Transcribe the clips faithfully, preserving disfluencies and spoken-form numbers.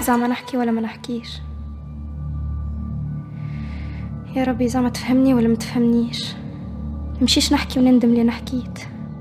زعما نحكي ولا ما نحكيش؟ يا ربي زعما تفهمني ولا ما تفهمنيش؟ مشيش نحكي وندم لي نحكيت.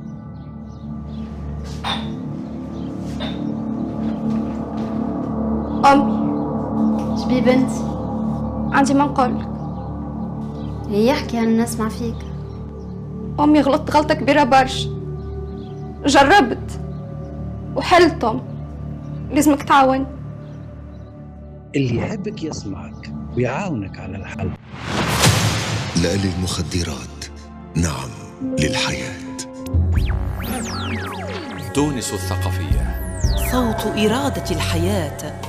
أمي شبي بنتي؟ عندي ما نقولك. هي يحكي أنا نسمع فيك. أمي غلطت غلطة كبيرة برشا، جربت وحلتم، لازمك تعاون. اللي يحبك يسمعك ويعاونك على الحل. لا للمخدرات، نعم للحياة. تونس الثقافية، صوت إرادة الحياة.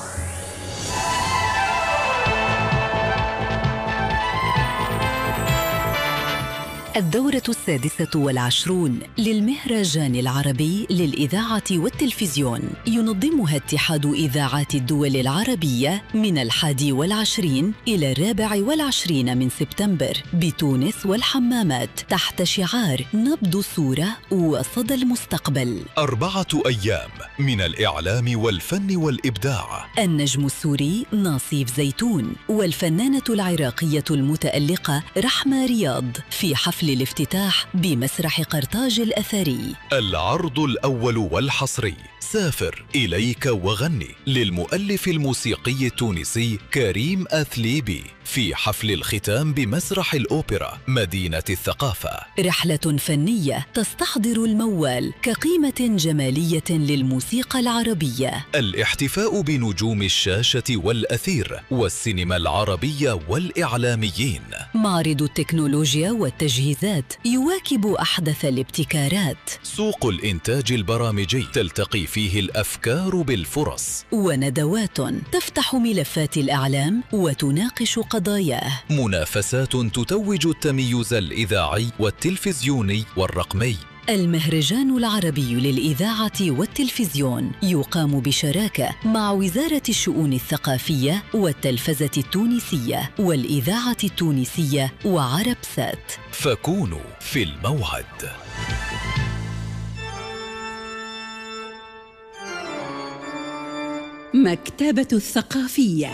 الدورة السادسة والعشرون للمهرجان العربي للإذاعة والتلفزيون ينظمها اتحاد إذاعات الدول العربية من الحادي والعشرين إلى الرابع والعشرين من سبتمبر بتونس والحمامات تحت شعار نبض الصورة وصدى المستقبل. أربعة أيام من الإعلام والفن والإبداع. النجم السوري ناصيف زيتون والفنانة العراقية المتألقة رحمة رياض في حفل الافتتاح بمسرح قرطاج الأثري. العرض الأول والحصري سافر إليك وغني للمؤلف الموسيقي التونسي كريم أثليبي في حفل الختام بمسرح الأوبرا مدينة الثقافة. رحلة فنية تستحضر الموال كقيمة جمالية للموسيقى العربية. الاحتفاء بنجوم الشاشة والأثير والسينما العربية والإعلاميين. معرض التكنولوجيا والتجهيزات يواكب أحدث الابتكارات. سوق الإنتاج البرامجي تلتقي فيه الأفكار بالفرص. وندوات تفتح ملفات الإعلام وتناقش قضاياه. منافسات تتوج التميز الإذاعي والتلفزيوني والرقمي. المهرجان العربي للإذاعة والتلفزيون يقام بشراكة مع وزارة الشؤون الثقافية والتلفزة التونسية والإذاعة التونسية وعربسات. فكونوا في الموعد. مكتبة الثقافية.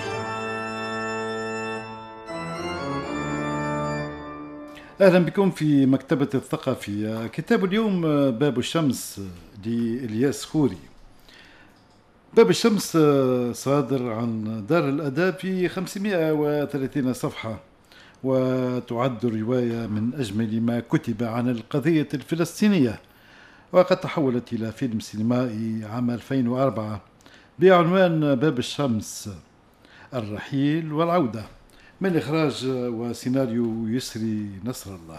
أهلا بكم في مكتبة الثقافية. كتاب اليوم باب الشمس لإلياس خوري. باب الشمس صادر عن دار الأداب في خمسمائة وثلاثين صفحة، وتعد رواية من أجمل ما كتب عن القضية الفلسطينية، وقد تحولت إلى فيلم سينمائي عام ألفين وأربعة بعنوان باب الشمس، الرحيل والعودة، من إخراج وسيناريو يسري نصر الله.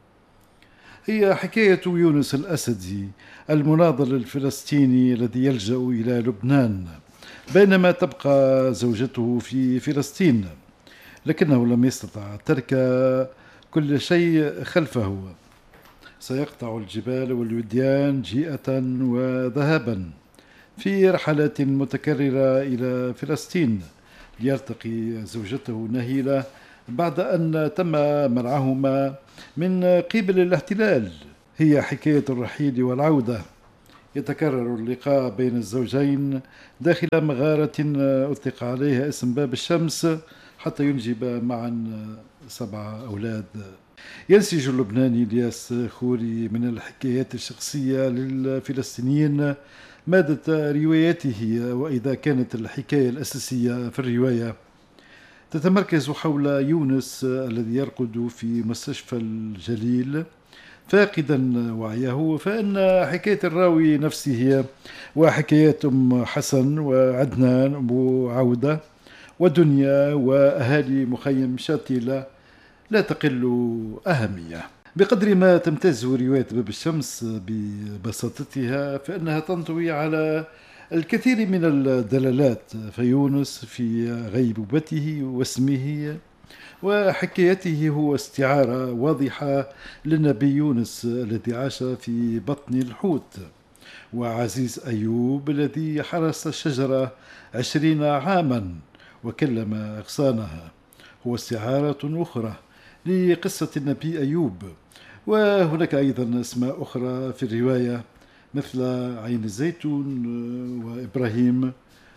هي حكاية يونس الأسدي المناضل الفلسطيني الذي يلجأ إلى لبنان بينما تبقى زوجته في فلسطين، لكنه لم يستطع ترك كل شيء خلفه. سيقطع الجبال والوديان جيئة وذهابا في رحلات متكررة إلى فلسطين ليلتقي زوجته نهيلة بعد أن تم منعهما من قبل الاحتلال. هي حكاية الرحيل والعودة. يتكرر اللقاء بين الزوجين داخل مغارة أطلق عليها اسم باب الشمس حتى ينجب معا سبعة أولاد. ينسج اللبناني إلياس خوري من الحكايات الشخصية للفلسطينيين مادة روايته، وإذا كانت الحكاية الأساسية في الرواية تتمركز حول يونس الذي يرقد في مستشفى الجليل فاقدا وعيه، فإن حكاية الراوي نفسه وحكايات أم حسن وعدنان أبو عودة ودنيا وأهالي مخيم شاتيلة لا تقل أهمية. بقدر ما تمتاز رواية باب الشمس ببساطتها فإنها تنطوي على الكثير من الدلالات، فيونس في غيبوبته واسمه وحكايته هو استعارة واضحة للنبي يونس الذي عاش في بطن الحوت، وعزيز أيوب الذي حرس الشجرة عشرين عاما وكلم أغصانها، هو استعارة أخرى لقصة النبي أيوب. وهناك أيضا أسماء أخرى في الرواية مثل عين الزيتون وإبراهيم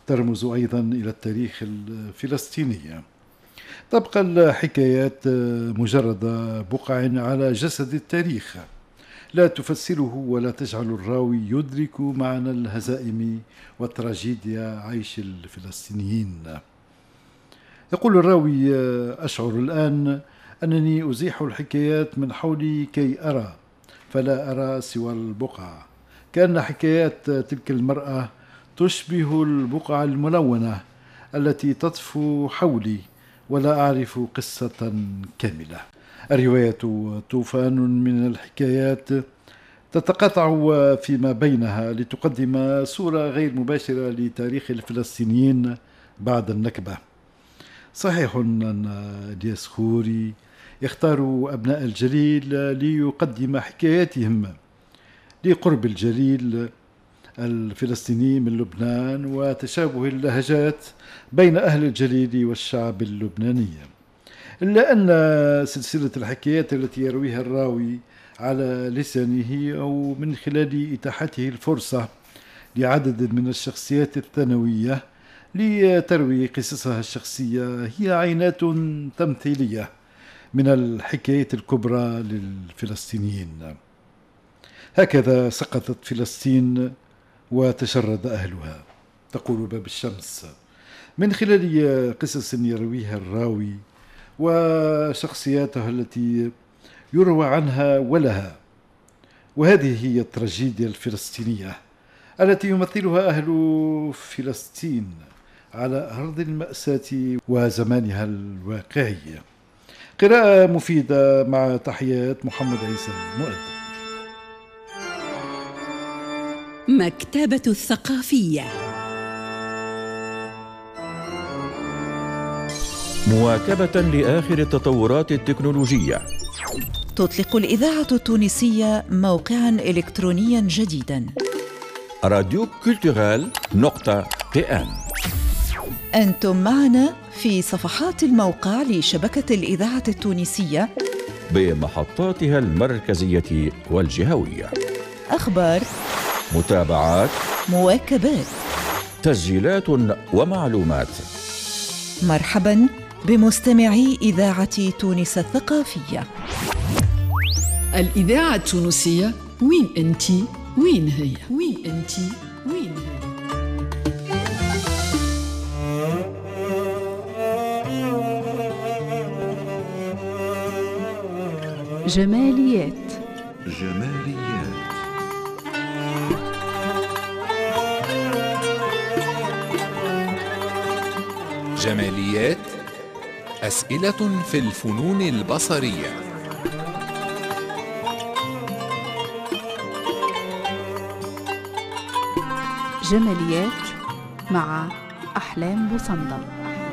ترمز أيضا إلى التاريخ الفلسطيني. تبقى الحكايات مجرد بقع على جسد التاريخ لا تفسره ولا تجعل الراوي يدرك معنى الهزائم وتراجيديا عيش الفلسطينيين. يقول الراوي: أشعر الآن أنني أزيح الحكايات من حولي كي أرى، فلا أرى سوى البقع، كأن حكايات تلك المرأة تشبه البقع الملونة التي تطفو حولي ولا أعرف قصة كاملة. الرواية طوفان من الحكايات تتقاطع فيما بينها لتقدم صورة غير مباشرة لتاريخ الفلسطينيين بعد النكبة. صحيح أن الياس خوري يختار أبناء الجليل ليقدم حكاياتهم لقرب الجليل الفلسطيني من لبنان وتشابه اللهجات بين أهل الجليل والشعب اللبناني، إلا أن سلسلة الحكايات التي يرويها الراوي على لسانه أو من خلال إتاحته الفرصة لعدد من الشخصيات الثانوية لتروي قصصها الشخصية هي عينات تمثيلية من الحكاية الكبرى للفلسطينيين. هكذا سقطت فلسطين وتشرد أهلها، تقول باب الشمس من خلال قصص يرويها الراوي وشخصياتها التي يروى عنها ولها. وهذه هي التراجيديا الفلسطينية التي يمثلها أهل فلسطين على أرض المأساة وزمانها الواقعي. قراءة مفيدة مع تحيات محمد عيسى المؤدب. مكتبة الثقافية. مواكبة لآخر التطورات التكنولوجية، تطلق الإذاعة التونسية موقعاً إلكترونياً جديداً، راديو كولتورال نقطة بي إن. أنتم معنا في صفحات الموقع لشبكة الإذاعة التونسية بمحطاتها المركزية والجهوية، أخبار، متابعات، مواكبات، تسجيلات ومعلومات. مرحباً بمستمعي إذاعة تونس الثقافية. الإذاعة التونسية، وين أنتي؟ وين هي؟ وين أنتي؟ وين هي؟ جماليات. جماليات. جماليات، أسئلة في الفنون البصرية. جماليات مع أحلام بوصندل.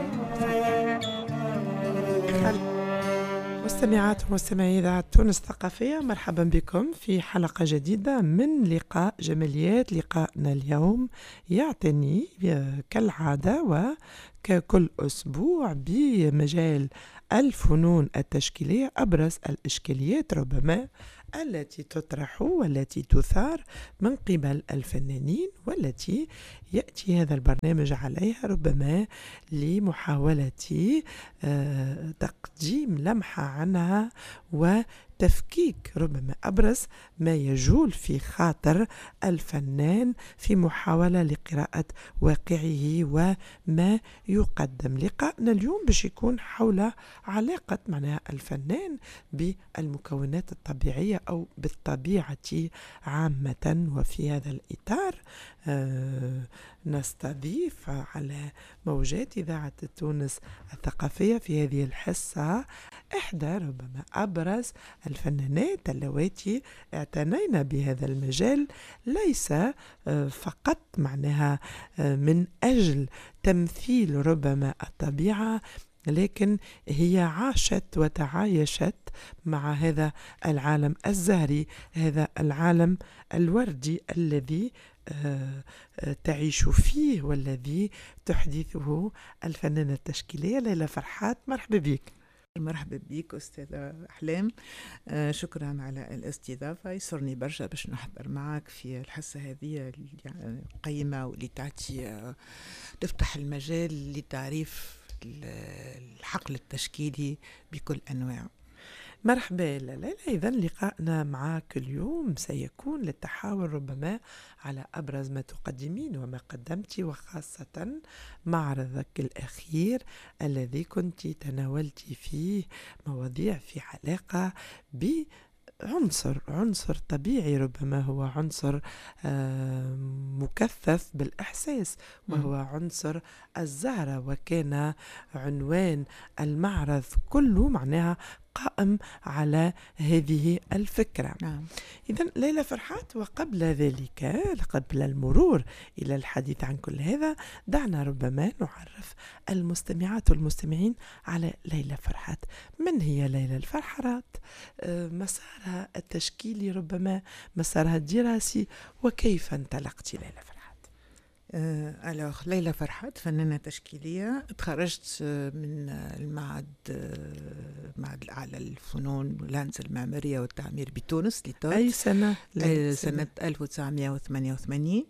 مستمعات ومستمعي إذاعة تونس الثقافية، مرحبا بكم في حلقة جديدة من لقاء جماليات. لقاءنا اليوم يعتني كالعادة وككل أسبوع بمجال الفنون التشكيلية، أبرز الإشكاليات ربما التي تطرح والتي تثار من قبل الفنانين، والتي يأتي هذا البرنامج عليها ربما لمحاولة تقديم لمحة عنها وتفكيك ربما أبرز ما يجول في خاطر الفنان في محاولة لقراءة واقعه وما يقدم. لقاءنا اليوم باش يكون حول علاقة معناها الفنان بالمكونات الطبيعية أو بالطبيعة عامة. وفي هذا الإطار آه نستضيف على موجات إذاعة تونس الثقافية في هذه الحصة إحدى ربما أبرز الفنانات اللواتي اعتنينا بهذا المجال، ليس فقط معناها من أجل تمثيل ربما الطبيعة، لكن هي عاشت وتعايشت مع هذا العالم الزهري، هذا العالم الوردي الذي تعيش فيه والذي تحدثه الفنانة التشكيلية ليلى فرحات. مرحبا بك. مرحبا بك أستاذة أحلام. آه شكرا على الاستضافة. يسرني برشا باش نحضر معك في الحصة هذه القيمة واللي تعطي آه تفتح المجال لتعريف الحقل التشكيلي بكل أنواعه. مرحبا ليلى. إذا لقاءنا معك اليوم سيكون للتحاور ربما على أبرز ما تقدمين وما قدمت، وخاصة معرضك الأخير الذي كنت تناولت فيه مواضيع في علاقة ب عنصر عنصر طبيعي، ربما هو عنصر مكثف بالإحساس، وهو عنصر الزهرة، وكان عنوان المعرض كله معناها قائم على هذه الفكرة. نعم. إذن ليلى فرحات، وقبل ذلك قبل المرور إلى الحديث عن كل هذا دعنا ربما نعرف المستمعات والمستمعين على ليلى فرحات. من هي ليلى الفرحات؟ مسارها التشكيلي، ربما مسارها الدراسي، وكيف انطلقت ليلى فرحات؟ ألوغ ليلى فرحات فنانة تشكيلية. تخرجت من المعهد المعهد الأعلى للفنون والهندسة المعمارية والتعمير بتونس لتوت. أي سنة؟ أي سنة ألف وتسعمائة وثمانية وثمانين.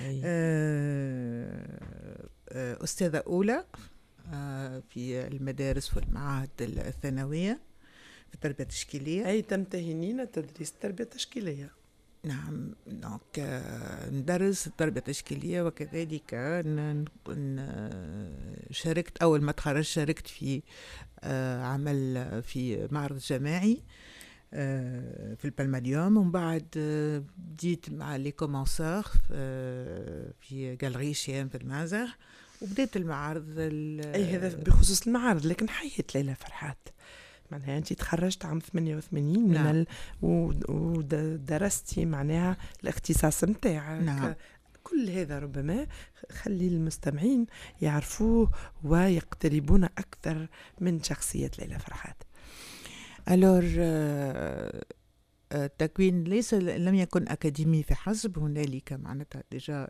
أستاذة أولى في المدارس والمعاهد الثانوية في التربية التشكيلية. أي تمتهنين تدريس التربية التشكيلية؟ نعم. دونك ندرس التربية التشكيلية، وكذلك شاركت أول ما تخرجت شاركت في عمل في معرض جماعي في البالماديوم، ومن بعد بديت مع لي كومونسور في جالري شيام في المازر، وبدأت المعارض. أي هذا بخصوص المعارض. لكن حياة ليلى فرحات معناها أنت تخرجت عام ثمانية وثمانين من نعم. ال... ودرستي معناها الاختصاص متاعك. نعم. كل هذا ربما خلي المستمعين يعرفوه ويقتربون أكثر من شخصية ليلى فرحات. ألور التكوين ليس لم يكن أكاديمي في حسب، هنالك معناتها ديجا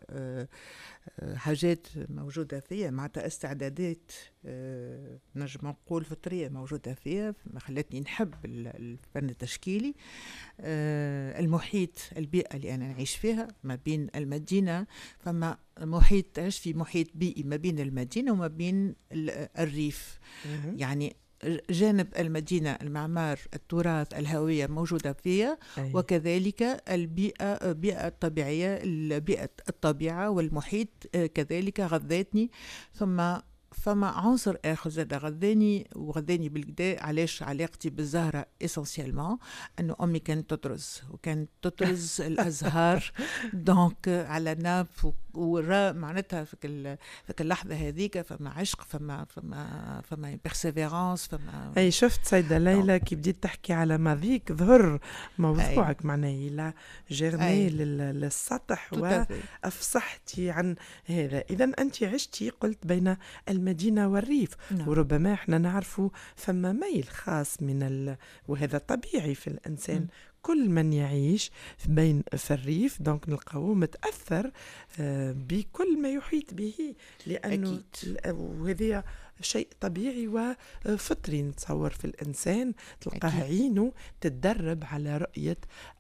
حاجات موجودة فيها، معناتها استعدادات نجم نقول فطرية موجودة فيها، ما خلتني نحب الفن التشكيلي. المحيط، البيئة اللي أنا نعيش فيها ما بين المدينة، فما محيط تعيش في محيط بيئي ما بين المدينة وما بين الريف. يعني جانب المدينة المعمار التراث الهوية موجودة فيها، أي. وكذلك البيئة البيئة الطبيعية البيئة الطبيعة والمحيط كذلك غذاتني. ثم فما عنصر آخر زاد غذاني وغذاني بالكدا. علاش؟ علاقتي بالزهرة اسونسيالمون، أنه أمي كانت تطرز وكانت تطرز الأزهار دونك على ناب ورا معناتها في كل في اللحظة هذيك فما عشق، فما فما فما بيرسيفيرانس، فما أي شفت سيدة ليلى كي بديت تحكي على ماضيك ظهر موضوعك معناه إلى جيرني للسطح وأفصحتي عن هذا. إذن أنت عشتي قلت بين المدينة والريف. نعم. وربما احنا نعرفوا فما ميل خاص من ال... وهذا طبيعي في الإنسان. م. كل من يعيش بين في الريف دونك نلقاوه متأثر بكل ما يحيط به، لأنه وهذا شيء طبيعي وفطري نتصور في الإنسان. تلقاه عينه تتدرب على رؤية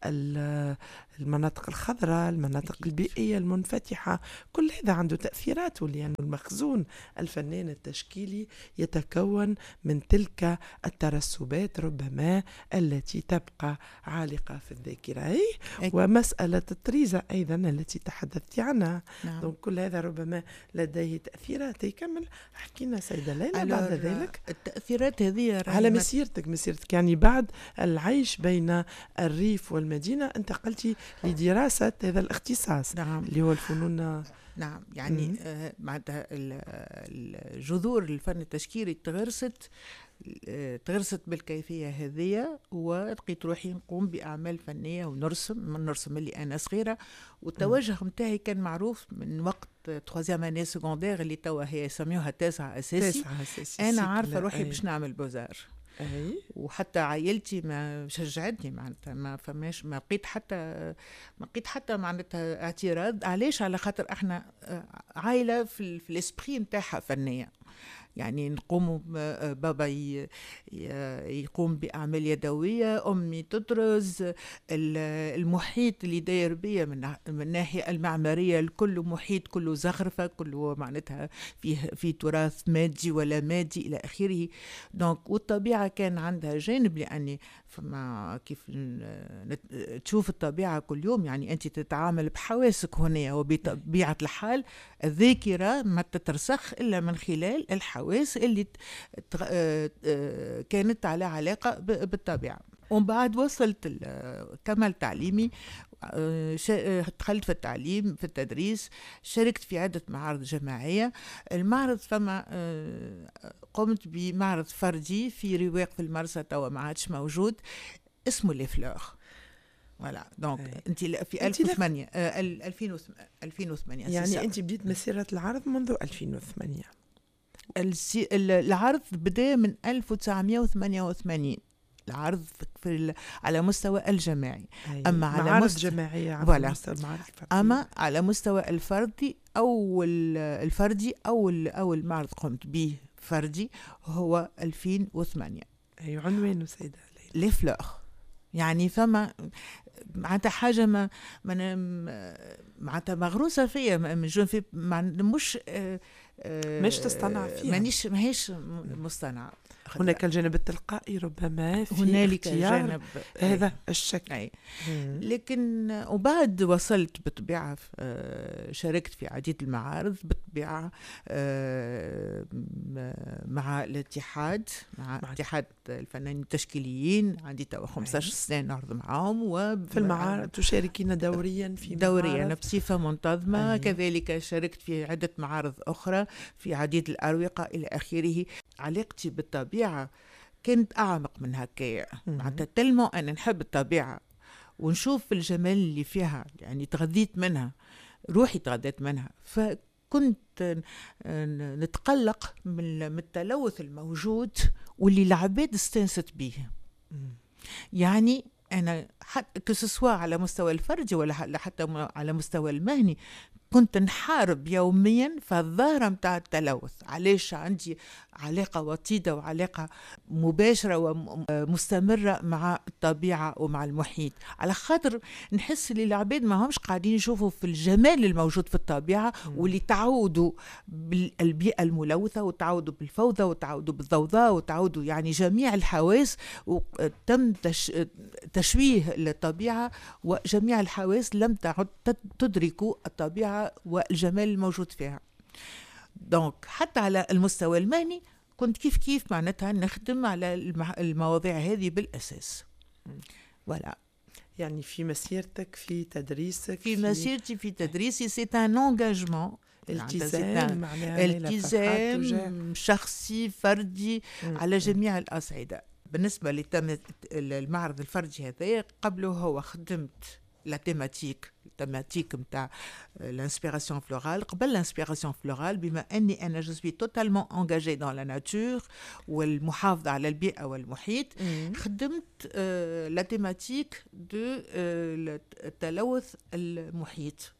المناطق الخضراء، المناطق أكيد. البيئية المنفتحة، كل هذا عنده تأثيراته، لأن المخزون الفنان التشكيلي يتكون من تلك الترسبات ربما التي تبقى عالقة في الذاكرة. ومسألة الطريزة أيضا التي تحدثت عنها. نعم. كل هذا ربما لديه تأثيرات. يكمل حكينا سيدة ليلى بعد ذلك التأثيرات هذه على مسيرتك مسيرتك يعني بعد العيش بين الريف والمدينة انتقلتي لدراسة هذا الاختصاص. نعم. اللي هو الفنون. نعم. يعني آه معناتها الجذور الفن التشكيلي تغرست تغرست بالكيفية هذه، ولقيت روحي نقوم بأعمال فنية ونرسم من نرسم اللي أنا صغيرة. والتوجه متاعي كان معروف من وقت تخوازيام اني سكوندير اللي توا هي يسميوها تاسعة أساسي. أساسي. أنا عارفة روحي باش نعمل بوزار. أي. وحتى عائلتي ما شجعتني معناتها، ما فماش ما لقيت حتى ما لقيت حتى معناتها اعتراض. علاش؟ على خاطر احنا عائله في, في الاسبري نتاعها فنيه. يعني نقوم بابا يقوم بأعمال يدوية، أمي تطرز، المحيط اللي داير بيا من من الناحية المعمارية الكل محيط كله زخرفة، كله معناتها فيه في تراث مادي ولا مادي إلى آخره. دونك والطبيعة كان عندها جانب، لأني فما كيف تشوف الطبيعة كل يوم، يعني أنت تتعامل بحواسك هنا، وبطبيعة الحال الذاكرة ما تترسخ إلا من خلال الحواس اللي كانت على علاقة بالطبيعة. ومن بعد وصلت كمل تعليمي، دخلت في التعليم في التدريس، شاركت في عدة معارض جماعية. المعرض فما قمت بمعرض فردي في رواق في المرسى، توا ما عادش موجود، اسمه لي فلور. فوالا دونك انت في ألف وثمانية ألفين وثمانية يعني انت بديت مسيرة العرض منذ ألفين وثمانية. العرض بدا من ألف وتسعمائة وثمانية وثمانين، العرض في على مستوى الجماعي. اما على مستوى جماعية على مستوى المعرض الفردي. اما على مستوى الفردي او الفردي او او المعرض قمت به فردي هو ألفين وثمانية. اي عنوانه سيدة لي فلور، يعني فما معناتها حاجه ما معناتها مغروسه فيا، مش في مش مش تصطنع فيها، مانيش ماهيش مصطنعه. هناك الجانب التلقائي ربما في هنالك جانب هذا الشكل. أي. لكن وبعد وصلت بالطبيعة، شاركت في عديد المعارض بالطبيعة مع الاتحاد، مع اتحاد الفنانين التشكيليين. عندي توا خمسة عشر سنة نعرض معهم، وفي المعارض تشاركين دوريا في دوريا بصفة منتظمة. أي. كذلك شاركت في عدة معارض أخرى في عديد الأروقة إلى آخره. علاقتي بالطبيعة كانت أعمق من هكايا، معناتها تلمو أنا نحب الطبيعة ونشوف الجمال اللي فيها، يعني تغذيت منها، روحي تغذيت منها. فكنت نتقلق من التلوث الموجود واللي العباد استنست به. يعني أنا حتى كسسوا على مستوى الفردي ولا حتى على مستوى المهني كنت نحارب يوميا في الظاهرة متاع التلوث. علاش؟ عندي علاقة وطيدة وعلاقة مباشرة ومستمرة مع الطبيعة ومع المحيط، على خاطر نحس اللي العباد ما همش قاعدين يشوفوا في الجمال الموجود في الطبيعة، واللي تعودوا بالبيئة الملوثة وتعودوا بالفوضى وتعودوا بالضوضاء وتعودوا يعني جميع الحواس، وتم تش... تشويه الطبيعة، وجميع الحواس لم تعد تدركوا الطبيعة والجمال الموجود فيها. دونك حتى على المستوى المهني كنت كيف كيف معناتها نخدم على المواضيع هذه بالأساس. ولا يعني في مسيرتك في تدريسك في, في مسيرتي في تدريسي سي ان انجاجمون، التزام التزام شخصي فردي م- على جميع الأصعدة. بالنسبة للمعرض الفردي هذا قبله هو خدمت لا تيماتيك التيماتيك نتاع الانسبيراسيون فلورال. قبل الانسبيراسيون فلورال بما اني انا جو سوي توتالمون انجاجي دون لا ناتور والمحافظه على البيئه والمحيط، خدمت لا تيماتيك دو التلوث المحيط،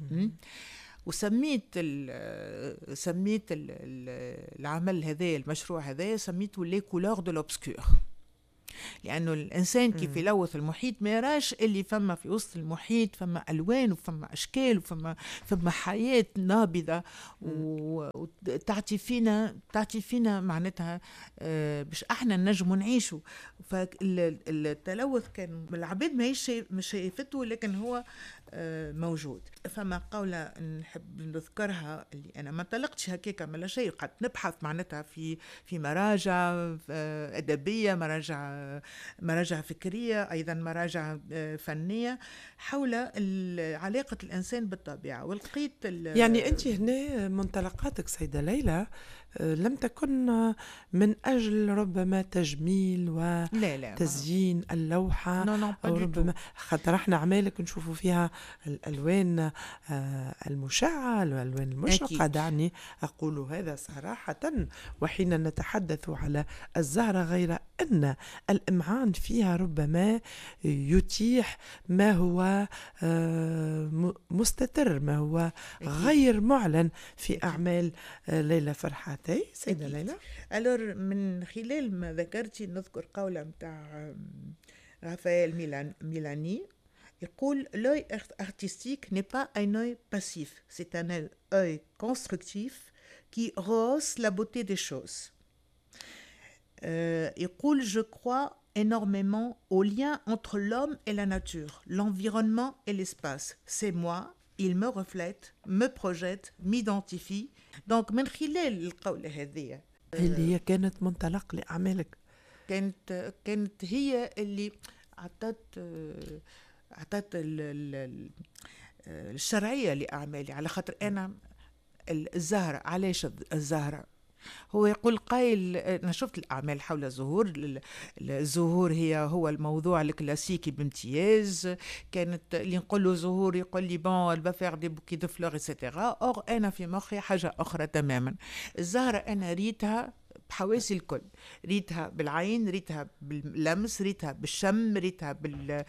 وسميت ال سميت ال العمل هذا المشروع هذا سميته لي كولور دو لوبسكور، لأنه الإنسان كيف يلوث المحيط ما يراش اللي فما في وسط المحيط فما ألوان وفما أشكال وفما فما حياة نابضة وتعطي فينا تعطي فينا معناتها باش احنا نجموا نعيشوا. فالتلوث كان العباد ما هيش مش شايفته، لكن هو موجود. فما قولة نحب نذكرها اللي أنا ما طلقتش هكاك من لا شيء، قد نبحث معناتها في في مراجع أدبية، مراجع مراجع فكرية، أيضا مراجع فنية حول علاقة الإنسان بالطبيعة. ولقيت يعني أنت هنا منطلقاتك سيدة ليلى لم تكن من أجل ربما تجميل وتزيين اللوحة، لا لا أو ربما خاطر احنا أعمالك نشوفوا فيها الألوان المشعة الألوان المشرقة. دعني أقول هذا صراحة. وحين نتحدث على الزهرة، غير أن الإمعان فيها ربما يتيح ما هو مستتر، ما هو غير معلن في أعمال ليلى فرحاتي. سيدة ليلى، ألور من خلال ما ذكرتي نذكر قولة متاع رافائيل ميلان ميلاني يقول: l'œil artistique n'est pas un œil passif, c'est un œil constructif qui rehausse la beauté des choses. Euh, يقول: je crois énormément au lien entre l'homme et la nature, l'environnement et l'espace. C'est moi, il me reflète, me projette, m'identifie. Donc من خلال القولة هذه اللي هي كانت منطلق لأعمالك، كانت كانت هي اللي عطت عطت الشرعية لأعمالي. على خاطر أنا الزهرة، علاش الزهرة؟ هو يقول قائل، أنا شفت الأعمال حول الزهور، الزهور هي هو الموضوع الكلاسيكي بامتياز. كانت اللي نقول له زهور يقول لي بون elle va faire des bouquets de fleurs etcétera. أور أنا في مخي حاجة أخرى تماما. الزهرة أنا ريتها بحواسي الكل، ريتها بالعين، ريتها باللمس، ريتها بالشم، ريتها بال...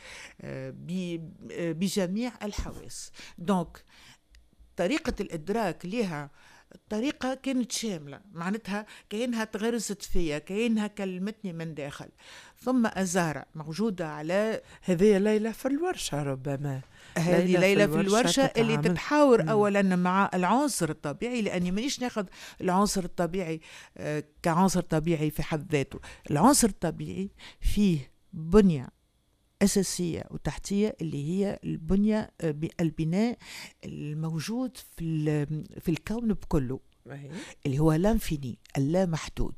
بجميع الحواس. دونك طريقة الإدراك لها طريقة كانت شاملة، معناتها كأنها تغرست فيا، كأنها كلمتني من داخل. ثم الزهرة موجودة على هذه ليلى في الورشة، ربما هذه ليلى في الورشة اللي تتحاور مم. أولا مع العنصر الطبيعي، لأني مانيش ناخذ العنصر الطبيعي كعنصر طبيعي في حد ذاته. العنصر الطبيعي فيه بنية أساسية وتحتية اللي هي البنية، البناء الموجود في في الكون بكله، اللي هو لانفيني، اللا محدود.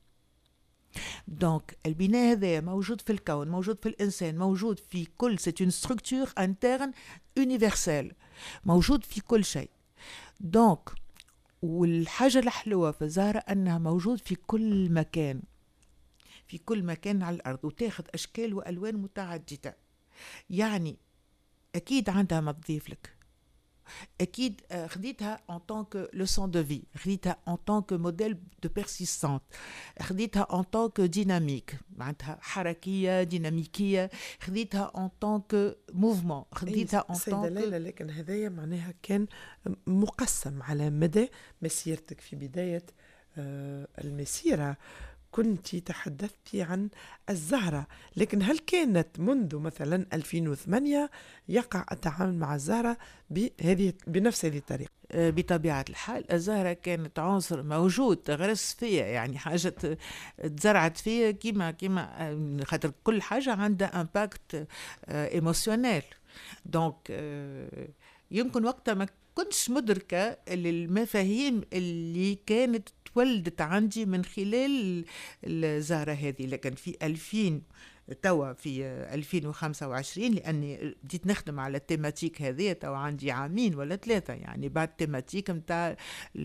دونك البناء هذا موجود في الكون، موجود في الإنسان، موجود في كل، c'est une structure interne universelle، موجود في كل شيء. دونك والحاجة الحلوة في الزهرة أنها موجود في كل مكان، في كل مكان على الأرض، وتاخذ أشكال وألوان متعددة. يعني أكيد عندها ما تضيف لك، أكيد خديتها en tant que leçon de vie، خديتها en tant que modèle de persistance، خديتها en tant que dynamique، معناتها حركية ديناميكية، خديتها en tant que mouvement، خديتها en tant que ليلى. لكن هذايا معناها كان مقسم على مدى مسيرتك. في بداية المسيرة كنت تحدثتي عن الزهرة، لكن هل كانت منذ مثلا ألفين وثمانية يقع التعامل مع الزهرة بهذه بنفس هذه الطريقة؟ بطبيعة الحال الزهرة كانت عنصر موجود تغرس فيا، يعني حاجة تزرعت فيا كيما كيما خاطر كل حاجة عندها امباكت ايموشنال. دونك يمكن وقتها ما كنتش مدركة المفاهيم اللي كانت تولدت عندي من خلال الزهرة هذه. لكن في ألفين توا في ألفين وخمسة وعشرين، لأني بديت نخدم على التيماتيك هذه توا عندي عامين ولا ثلاثة، يعني بعد التيماتيك متاع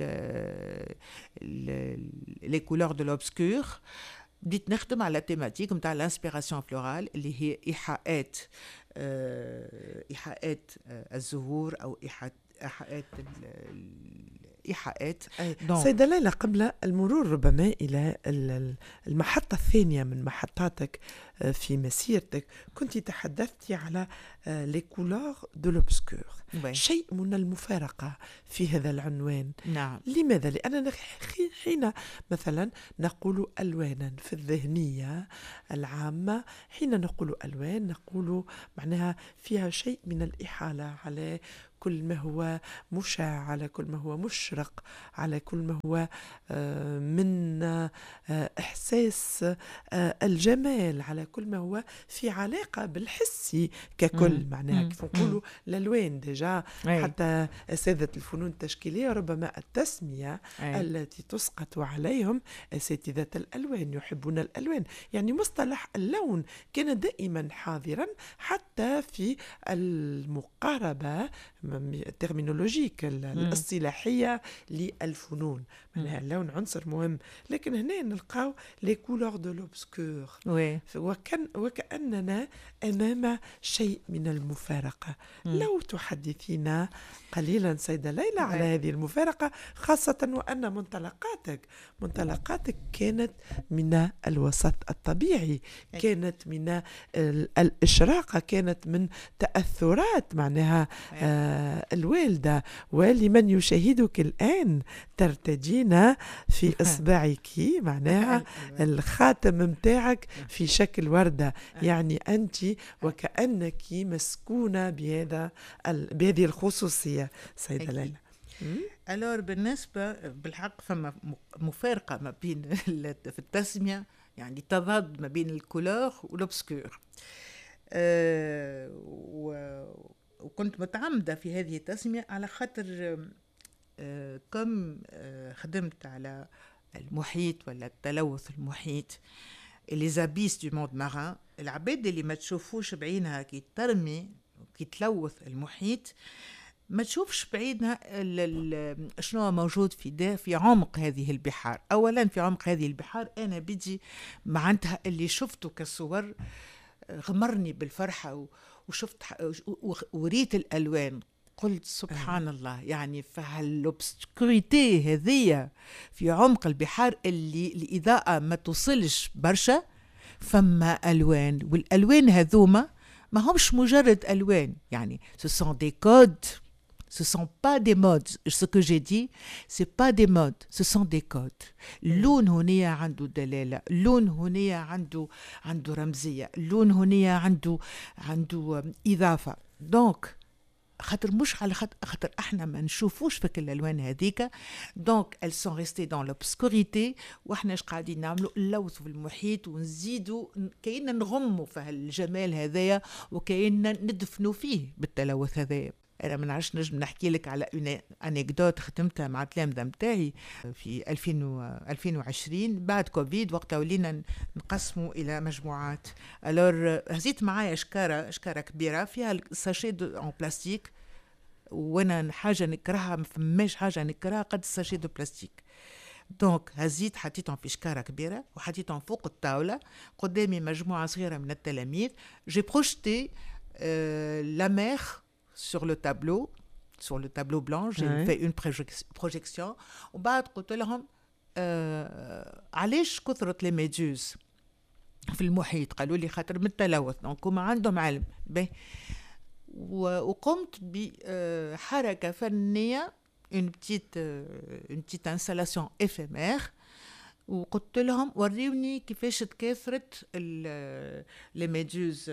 لي كولور دو لوبسكور بديت نخدم على التيماتيك متاع الانسبيراسيون فلورال، اللي هي إيحاءات إيحاءات الزهور أو إيحاءات إيحاءات إيحاءات. سيدة ليلى، قبل المرور ربما إلى المحطة الثانية من محطاتك في مسيرتك، كنت تحدثتي على لي كولور دو لوبسكور، شيء من المفارقة في هذا العنوان. نعم. لماذا؟ لأننا حين مثلا نقول ألوانا في الذهنية العامة، حين نقول ألوان نقول معناها فيها شيء من الإحالة على كل ما هو مشع، على كل ما هو مشرق، على كل ما هو من إحساس الجمال، على كل ما هو في علاقة بالحسي ككل. معناها كيف نقولوا الألوان ديجا، حتى أساتذة الفنون التشكيلية ربما التسمية أي. التي تسقط عليهم أساتذة الألوان، يحبون الألوان، يعني مصطلح اللون كان دائما حاضرا حتى في المقاربة الترمينولوجيك الاصطلاحية للفنون، معناها اللون عنصر مهم. لكن هنا نلقاو لي كولور دو لوبسكور، وكان وكأننا أمام شيء من المفارقة. مم. لو تحدثينا قليلا سيدة ليلى على هذه المفارقة، خاصة وأن منطلقاتك منطلقاتك كانت من الوسط الطبيعي، كانت من الإشراقة، كانت من تأثرات معناها آه الوالدة. ولمن يشاهدك الآن ترتدين في إصبعك معناها الخاتم متاعك في شكل وردة، يعني أنت وكأنك مسكونة بهذا بهذه الخصوصية سيدة ليلى. ألور بالنسبة بالحق فما مفارقة ما بين في التسمية، يعني تضاد ما بين الكولور والأوبسكور. أه وكنت متعمدة في هذه التسمية على خاطر أه كم أه خدمت على المحيط ولا التلوث المحيط، إليزابيث دو موند ماران، العباد اللي ما تشوفوش بعينها كي ترمي كي تلوث المحيط ما تشوفش بعيدها شنو موجود في ده في عمق هذه البحار. أولا في عمق هذه البحار أنا بدي معناتها اللي شفته كصور غمرني بالفرحة، وشفت وريت الألوان، قلت سبحان الله، يعني فهالوبسكوريتي هذية في عمق البحار اللي الإضاءة ما توصلش برشا، فما ألوان، والألوان هذوما ما همش مجرد ألوان، يعني ce sont des codes, ce sont pas des modes. Ce que j'ai dit, c'est pas des modes, ce sont des codes. اللون هنا عنده دلالة، اللون هنا عنده عنده رمزية، اللون هنا عنده عنده إضافة. دونك خاطر مش على خاطر, خاطر احنا ما نشوفوش فيك الالوان هذيك، دونك elles sont restées dans l'obscurité، واحنا اش قاعدين نعملوا نلوثوا في المحيط ونزيدوا كأننا نغموا في الجمال هذايا وكأننا ندفنوا فيه بالتلوث هذايا. انا ما نعرفش نجم نحكي لك على انيكدوت خدمتها مع التلامذه نتاعي في ألفين وعشرين بعد كوفيد، وقتها ولينا نقسموا الى مجموعات. الور هزيت معايا شكاره شكاره كبيره فيها الساشي اون بلاستيك، وانا حاجه نكرهها، ما فماش حاجه نكرهها قد الساشي دو بلاستيك. دونك هزيت حطيتهم في شكاره كبيره وحطيتهم فوق الطاوله قدامي مجموعه صغيره من التلاميذ. جي بروجتي لا مير sur le tableau, sur le tableau blanc, j'ai ouais. fait une projection. وبعد قلت لهم آه علاش كثرت لي ميدوز في المحيط؟ قالوا لي خاطر من التلوث، دونك هما عندهم علم به. وقمت بحركة فنية، une petite une petite installation éphémère، وقلت لهم وريوني كيفاش تكاثرت لي ميدوز،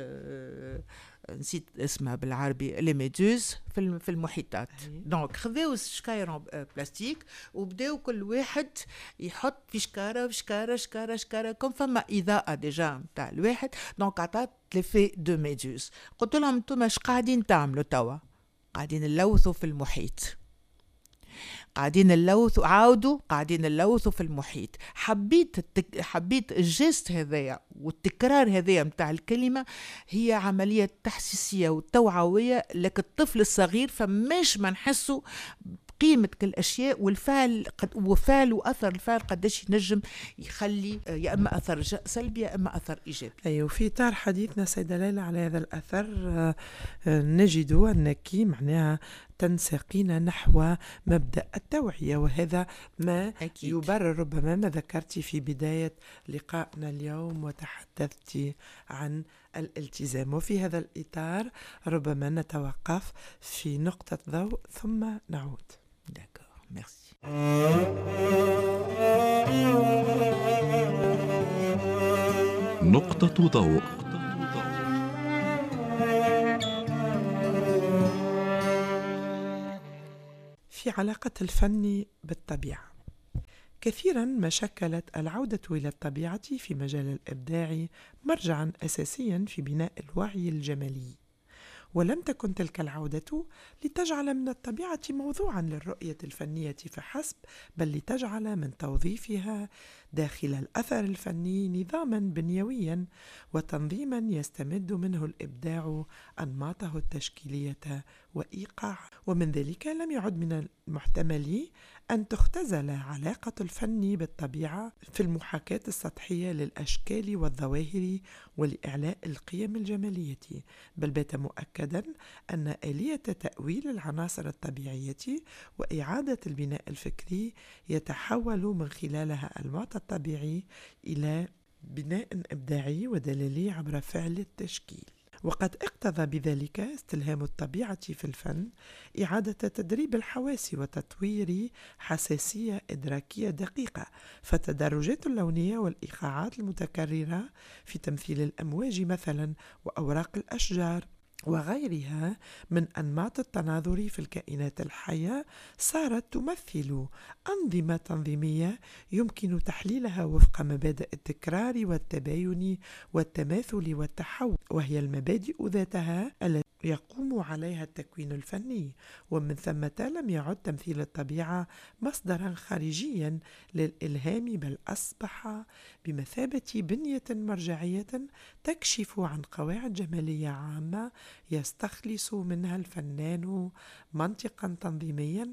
نسيت اسمها بالعربي، لي ميدوز في في المحيطات. دونك خذاو شكايرون بلاستيك وبداو كل واحد يحط في شكاره في شكاره شكاره شكاره كم فما اضاءه ديجا نتاع الواحد، دونك عطات ليفي دو ميدوز. قلت لهم انتم اش قاعدين تعملوا توا؟ قاعدين نلوثوا في المحيط، قاعدين نلوثوا، عاودوا قاعدين نلوثوا في المحيط. حبيت التك... حبيت الجيست هذايا والتكرار هذايا متاع الكلمة، هي عملية تحسيسية وتوعوية لك الطفل الصغير، فماش ما نحسوا قيمة كل الأشياء والفعل قد وفعل وأثر الفعل قداش ينجم يخلي يا إما أثر سلبي يا إما أثر إيجابي. أيوة، في إطار حديثنا سيدة ليلى على هذا الأثر نجد أنك معناها تنساقين نحو مبدأ التوعية، وهذا ما أكيد يبرر ربما ما ذكرتي في بداية لقائنا اليوم وتحدثتي عن الالتزام. وفي هذا الإطار ربما نتوقف في نقطة ضوء ثم نعود. داكور، ميرسي. نقطة ضوء. في علاقة الفن بالطبيعة، كثيرا ما شكلت العودة إلى الطبيعة في مجال الإبداع مرجعا أساسيا في بناء الوعي الجمالي، ولم تكن تلك العودة لتجعل من الطبيعة موضوعا للرؤية الفنية فحسب، بل لتجعل من توظيفها داخل الأثر الفني نظاما بنيويا وتنظيما يستمد منه الإبداع أنماطه التشكيلية وإيقاعه. ومن ذلك لم يعد من المحتمل أن تختزل علاقة الفن بالطبيعة في المحاكاة السطحية للأشكال والظواهر ولإعلاء القيم الجمالية، بل بات مؤكدا أن آلية تأويل العناصر الطبيعية وإعادة البناء الفكري يتحول من خلالها المعطى الطبيعي إلى بناء إبداعي ودلالي عبر فعل التشكيل. وقد اقتضى بذلك استلهام الطبيعة في الفن إعادة تدريب الحواس وتطوير حساسية إدراكية دقيقة، فالتدرجات اللونية والإيقاعات المتكررة في تمثيل الأمواج مثلا وأوراق الأشجار وغيرها من أنماط التناظر في الكائنات الحية صارت تمثل أنظمة تنظيمية يمكن تحليلها وفق مبادئ التكرار والتباين والتماثل والتحول، وهي المبادئ ذاتها التي يقوم عليها التكوين الفني. ومن ثم لم يعد تمثيل الطبيعة مصدرا خارجيا للإلهام، بل أصبح بمثابة بنية مرجعية تكشف عن قواعد جمالية عامة يستخلص منها الفنان منطقا تنظيميا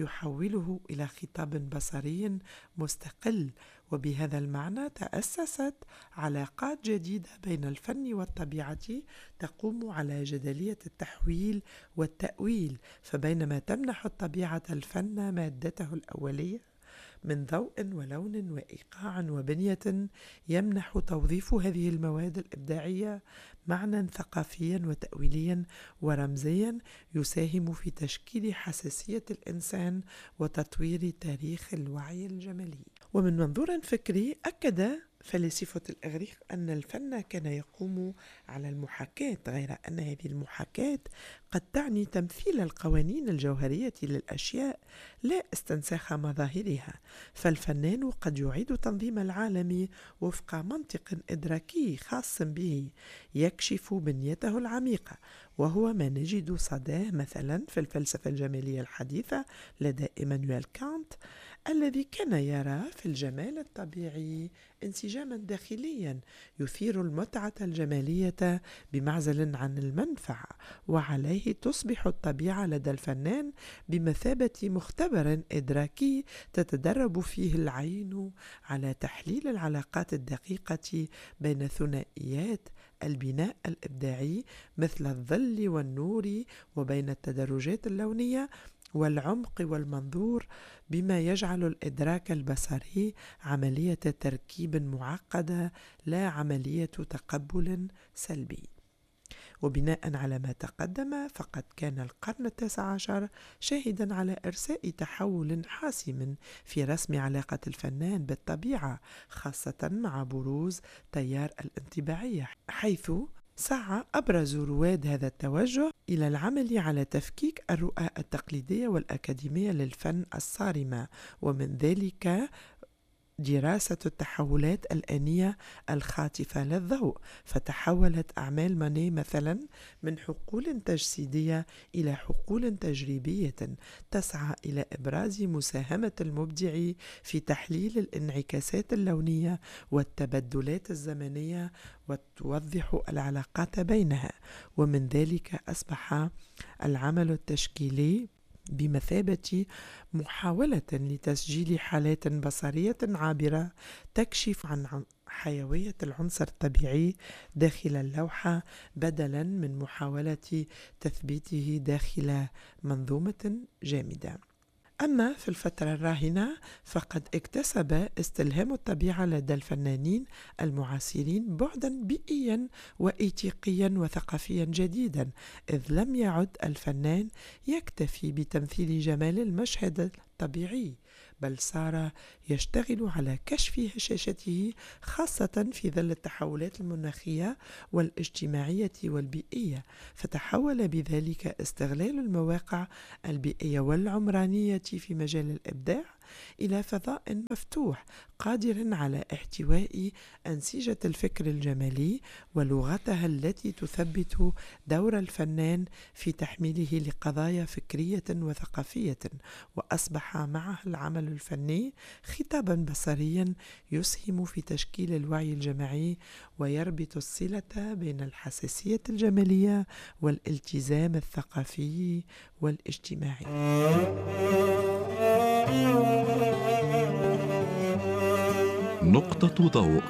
يحوله إلى خطاب بصري مستقل. وبهذا المعنى تأسست علاقات جديدة بين الفن والطبيعة تقوم على جدلية التحويل والتأويل، فبينما تمنح الطبيعة الفن مادته الأولية من ضوء ولون وإيقاع وبنية، يمنح توظيف هذه المواد الإبداعية معنى ثقافيا وتأويليا ورمزيا يساهم في تشكيل حساسية الإنسان وتطوير تاريخ الوعي الجمالي. ومن منظور فكري أكد فلاسفة الإغريق أن الفن كان يقوم على المحاكاة، غير أن هذه المحاكاة قد تعني تمثيل القوانين الجوهرية للأشياء لا استنساخ مظاهرها، فالفنان قد يعيد تنظيم العالم وفق منطق إدراكي خاص به يكشف بنيته العميقة، وهو ما نجد صداه مثلا في الفلسفة الجمالية الحديثة لدى إيمانويل كانت، الذي كان يرى في الجمال الطبيعي انسجاما داخليا يثير المتعة الجمالية بمعزل عن المنفعة، وعليه تصبح الطبيعة لدى الفنان بمثابة مختبر إدراكي تتدرب فيه العين على تحليل العلاقات الدقيقة بين ثنائيات البناء الإبداعي مثل الظل والنور، وبين التدرجات اللونية والعمق والمنظور، بما يجعل الإدراك البصري عملية تركيب معقدة لا عملية تقبل سلبي. وبناء على ما تقدم، فقد كان القرن التاسع عشر شاهدا على إرساء تحول حاسم في رسم علاقة الفنان بالطبيعة، خاصة مع بروز تيار الانطباعية، حيث سعى أبرز رواد هذا التوجه إلى العمل على تفكيك الرؤى التقليدية والأكاديمية للفن الصارمة، ومن ذلك دراسة التحولات الآنية الخاطفة للضوء، فتحولت أعمال ماني مثلا من حقول تجسيدية إلى حقول تجريبية تسعى إلى إبراز مساهمة المبدع في تحليل الانعكاسات اللونية والتبدلات الزمنية وتوضح العلاقات بينها. ومن ذلك أصبح العمل التشكيلي بمثابة محاولة لتسجيل حالات بصرية عابرة تكشف عن حيوية العنصر الطبيعي داخل اللوحة، بدلا من محاولة تثبيته داخل منظومة جامدة. أما في الفترة الراهنة فقد اكتسب استلهام الطبيعة لدى الفنانين المعاصرين بعدا بيئيا وإيتيقيا وثقافيا جديدا، إذ لم يعد الفنان يكتفي بتمثيل جمال المشهد الطبيعي، بل صار يشتغل على كشف هشاشته، خاصة في ظل التحولات المناخية والاجتماعية والبيئية، فتحول بذلك استغلال المواقع البيئية والعمرانية في مجال الإبداع إلى فضاء مفتوح قادر على احتواء أنسجة الفكر الجمالي ولغتها التي تثبت دور الفنان في تحميله لقضايا فكرية وثقافية، وأصبح معها العمل الفني خطابا بصريا يسهم في تشكيل الوعي الجماعي ويربط الصلة بين الحساسية الجمالية والالتزام الثقافي والاجتماعي. نقطة ضوء.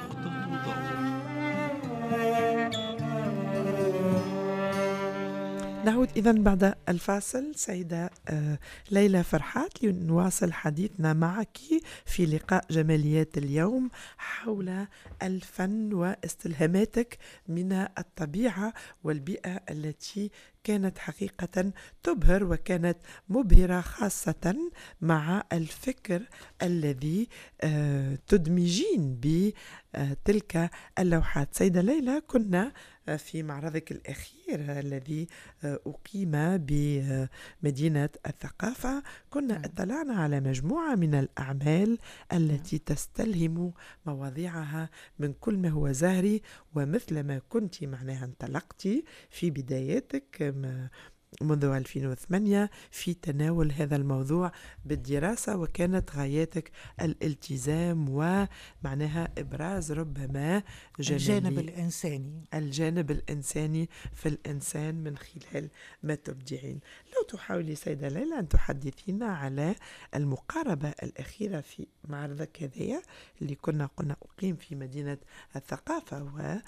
نعود إذن بعد الفاصل سيدة ليلى فرحات لنواصل حديثنا معك في لقاء جماليات اليوم حول الفن واستلهاماتك من الطبيعة والبيئة التي كانت حقيقة تبهر وكانت مبهرة، خاصة مع الفكر الذي تدمجين بتلك اللوحات. سيدة ليلى، كنا في معرضك الأخير الذي أقيم بمدينة الثقافة، كنا اطلعنا على مجموعة من الأعمال التي تستلهم مواضيعها من كل ما هو زهري، ومثل ما كنت معناها انطلقتي في بداياتك منذ ألفين وثمانية في تناول هذا الموضوع بالدراسة، وكانت غاياتك الالتزام ومعناها إبراز ربما الجانب الإنساني الجانب الإنساني في الإنسان من خلال ما تبدعين. لو تحاولي سيدة ليلى أن تحدثينا على المقاربة الأخيرة في معرضك هذايا اللي كنا قلنا أقيم في مدينة الثقافة،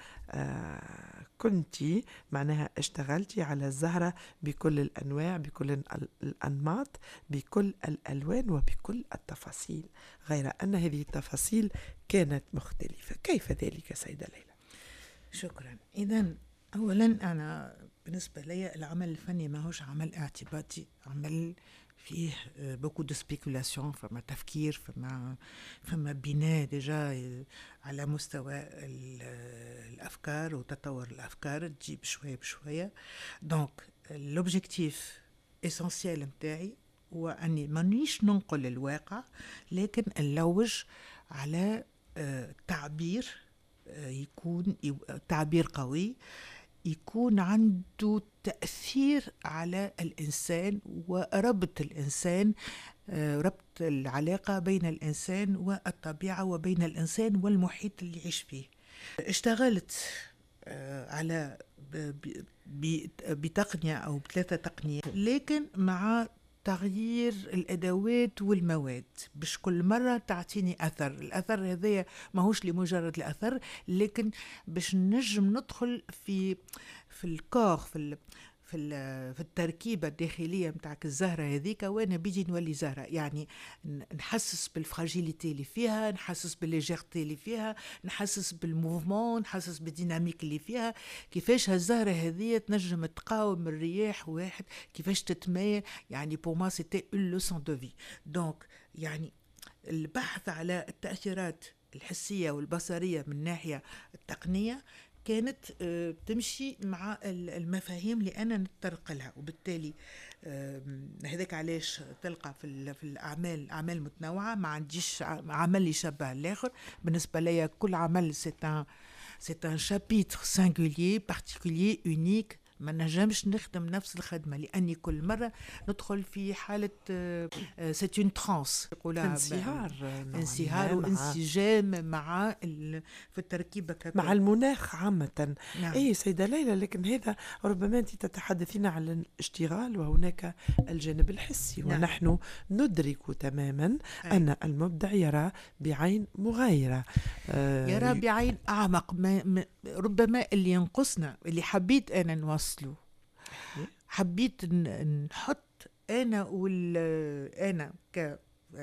وكنت معناها اشتغلتي على الزهرة بكل الأنواع، بكل الأنماط، بكل الألوان وبكل التفاصيل، غير أن هذه التفاصيل كانت مختلفة. كيف ذلك سيدة ليلى؟ شكرا. إذن أولا أنا بالنسبة لي العمل الفني ما هوش عمل اعتباطي، عمل فيه بوكو دو سبيكولاسيون، فما تفكير، فما فما بناء ديجا على مستوى الأفكار وتطور الأفكار تجيب شوية بشوية. دونك لوبجيكتيف اسونسيال متاعي هو أني مانيش ننقل الواقع، لكن نلوج على تعبير يكون تعبير قوي، يكون عنده تأثير على الإنسان وربط الإنسان، ربط العلاقة بين الإنسان والطبيعة وبين الإنسان والمحيط اللي يعيش فيه. اشتغلت على بتقنية أو بثلاثة تقنيات، لكن مع تغيير الأدوات والمواد باش كل مرة تعطيني أثر. الأثر هذا ماهوش لمجرد الأثر، لكن باش نجم ندخل في في الكور في ال في في التركيبة الداخلية متاعك الزهرة هذيك، وانا بيجي نولي زهرة. يعني نحسس بالفراجيليتي اللي فيها، نحسس بالليجيرتي اللي فيها، نحسس بالموفمون، نحسس بالديناميك اللي فيها، كيفاش هالزهرة هذه تنجم تقاوم الرياح واحد، كيفاش تتمايل. يعني بور ما سيتي اون لوسون دو في. دونك يعني البحث على التأثيرات الحسية والبصرية من ناحية التقنية كانت تمشي مع المفاهيم اللي أنا نتطرق لها، وبالتالي هذاك علاش تلقى في في الأعمال أعمال متنوعة، ما عنديش عمل يشبه الآخر. بالنسبة لي كل عمل c'est un c'est un chapitre singulier particulier unique، ما نجمش نخدم نفس الخدمة لأني كل مرة ندخل في حالة c'est une transe، انصهار انصهار وانسجام مع في التركيبة ككل. مع المناخ عامة. نعم. أي سيدة ليلى، لكن هذا ربما أنت تتحدثين عن الاشتغال وهناك الجانب الحسي. نعم. ونحن ندرك تماما أي. أن المبدع يرى بعين مغايرة، آه يرى بعين أعمق. ما ربما اللي ينقصنا اللي حبيت أنا نوصل له، حبيت نحط أنا وال أنا ك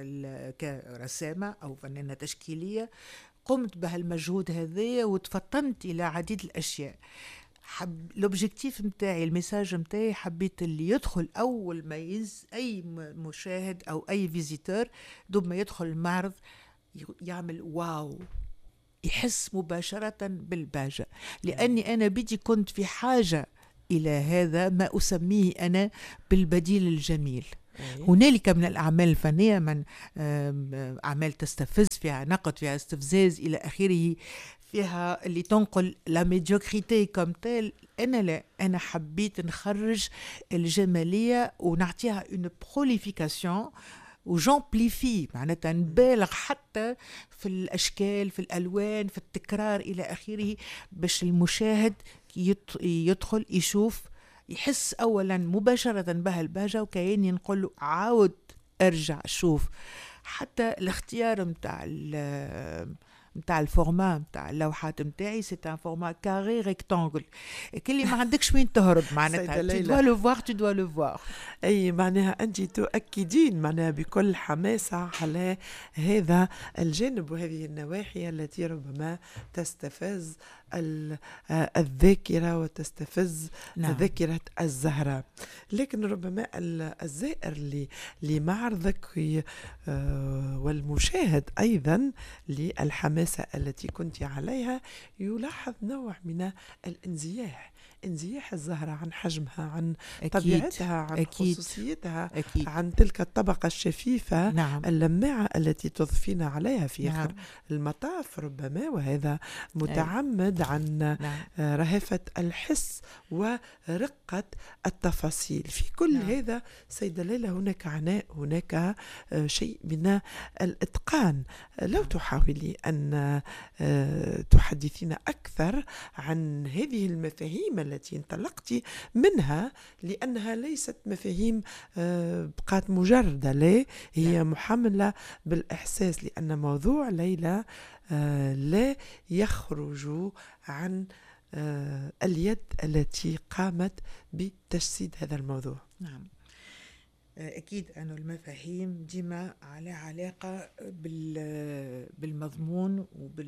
كرسامة أو فنانة تشكيلية قمت بهالمجهود هذا وتفطنت إلى عديد الأشياء. حب لوبجيكتيف متاعي، الميساج متاعي، حبيت اللي يدخل أول ما يز أي مشاهد أو أي فيزيتور دوب ما يدخل المعرض يعمل واو، يحس مباشرة بالبهجة، لأني أنا بدي كنت في حاجة إلى هذا ما أسميه أنا بالبديل الجميل. هنالك من الأعمال الفنية من أعمال تستفز، فيها نقد، فيها استفزاز إلى آخره، فيها اللي تنقل لا ميديوكريتي كوم تيل. أنا لا، أنا حبيت نخرج الجمالية ونعطيها اون بروليفيكاسيون وجامبليفي، معناتها نبالغ حتى في الأشكال، في الألوان، في التكرار إلى آخره، باش المشاهد يدخل يشوف يحس أولا مباشرة بها البهجة، وكأن ينقل له عاود ارجع شوف. حتى الاختيار متاع متاع الفورما متاع اللوحات متاعي سي ان فورما كاري ريكتانجل، كلي ما عندكش وين تهرب، معناتها tu dois le voir tu dois le voir. اي معناها انت تؤكدين معناها بكل حماسه على هذا الجانب وهذه النواحي التي ربما تستفز الذاكره وتستفز نعم. ذاكره الزهره، لكن ربما الزائر لمعرضك والمشاهد ايضا للحماسه التي كنت عليها يلاحظ نوع من الانزياح، انزياح الزهرة عن حجمها، عن أكيد. طبيعتها، عن أكيد. خصوصيتها، أكيد. عن تلك الطبقة الشفيفة نعم. اللماعة التي تضفين عليها في نعم. آخر المطاف ربما، وهذا متعمد أي. عن نعم. رهافة الحس ورقة التفاصيل في كل نعم. هذا سيدة ليلى هناك عناء، هناك شيء من الإتقان. لو تحاولي أن تحدثينا أكثر عن هذه المفاهيم التي انطلقت منها، لأنها ليست مفاهيم بقات مجردة، لا هي محملة بالإحساس، لأن موضوع ليلى لا يخرج عن اليد التي قامت بتجسيد هذا الموضوع. نعم أكيد أن المفاهيم ديما على علاقة بالمضمون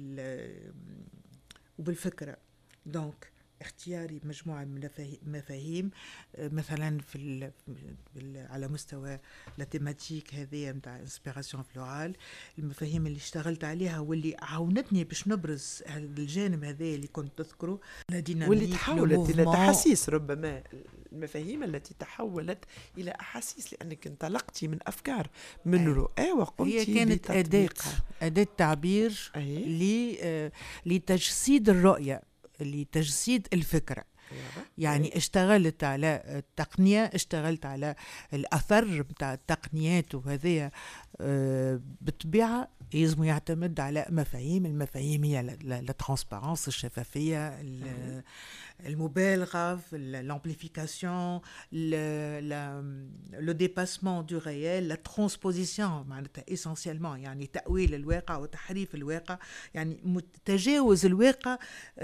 وبالفكرة. دونك اختياري مجموعة من المفاهيم مثلا في على مستوى التيماتيك هذه متاع انسبيراسيون فلورال، المفاهيم اللي اشتغلت عليها واللي عاونتني باش نبرز الجانب هذا اللي كنت تذكره، واللي تحولت إلى تحاسيس، ربما المفاهيم التي تحولت إلى أحاسيس، لأنك انطلقتي من أفكار من أيه. رؤى وقمتي هي كانت أداة أداة تعبير أيه. لتجسيد الرؤية، لتجسيد الفكرة. يعني اشتغلت على التقنية، اشتغلت على الأثر بتاع التقنيات، وهذه بطبيعة يلزم يعتمد على مفاهيم. المفاهيم هي الترانسبارنس، الشفافية، المبالغة في الامبليفيكاسيون، لو ديباسمون دو ريال، لا ترانسبوزيسيون، معناتها اسينسيالمون يعني تأويل الواقع وتحريف الواقع، يعني تجاوز الواقع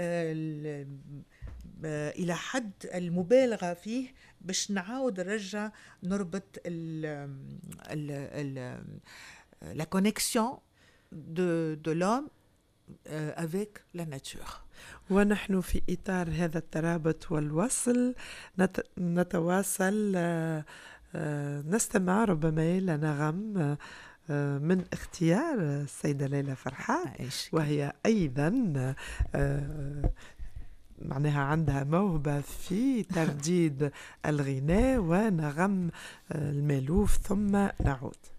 إلى حد المبالغة فيه باش نعاود نرجع نربط ال ال la connexion de, de l'homme euh, avec la nature. ونحن في إطار هذا الترابط والوصل نت... نتواصل آه آه نستمع ربما إلى نغم آه من اختيار السيدة ليلى فرحات، وهي أيضا آه معناها عندها موهبة في ترديد الغناء ونغم المالوف. ثم نعود.